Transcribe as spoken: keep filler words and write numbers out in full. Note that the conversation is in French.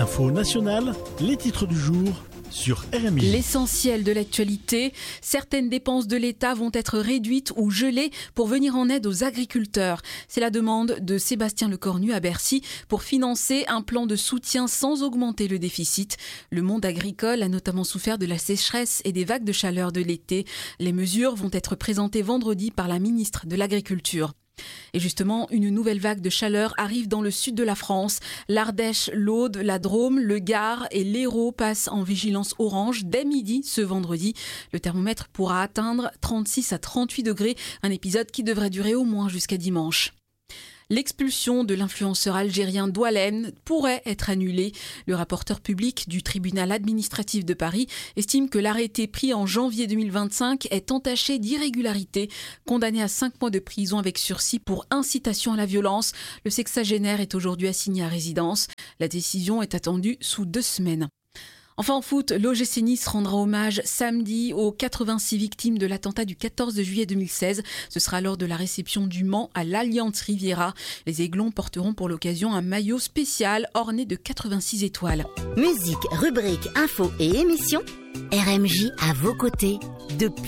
Info nationale, les titres du jour sur R M J. L'essentiel de l'actualité, certaines dépenses de l'État vont être réduites ou gelées pour venir en aide aux agriculteurs. C'est la demande de Sébastien Lecornu à Bercy pour financer un plan de soutien sans augmenter le déficit. Le monde agricole a notamment souffert de la sécheresse et des vagues de chaleur de l'été. Les mesures vont être présentées vendredi par la ministre de l'Agriculture. Et justement, une nouvelle vague de chaleur arrive dans le sud de la France. L'Ardèche, l'Aude, la Drôme, le Gard et l'Hérault passent en vigilance orange dès midi ce vendredi. Le thermomètre pourra atteindre trente-six à trente-huit degrés, un épisode qui devrait durer au moins jusqu'à dimanche. L'expulsion de l'influenceur algérien Doualem pourrait être annulée. Le rapporteur public du tribunal administratif de Paris estime que l'arrêté pris en janvier deux mille vingt-cinq est entaché d'irrégularité. Condamné à cinq mois de prison avec sursis pour incitation à la violence, le sexagénaire est aujourd'hui assigné à résidence. La décision est attendue sous deux semaines. Enfin en foot, l'O G C Nice rendra hommage samedi aux quatre-vingt-six victimes de l'attentat du quatorze juillet deux mille seize. Ce sera lors de la réception du Mans à l'Allianz Riviera. Les Aiglons porteront pour l'occasion un maillot spécial orné de quatre-vingt-six étoiles. Musique, rubrique, info et émissions, R M J à vos côtés depuis